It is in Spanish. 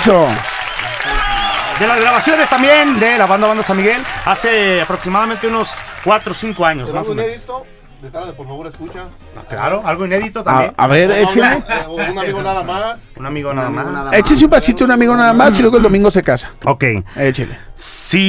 Eso. De las grabaciones también de la banda San Miguel hace aproximadamente unos 4 o 5 años más o menos. Detálale, por favor, escucha. Claro, algo inédito también. A ver, échale. Un amigo nada más. Un amigo nada más. Échese un pasito, un amigo nada más y luego el domingo se casa. Ok. Échale. Sí.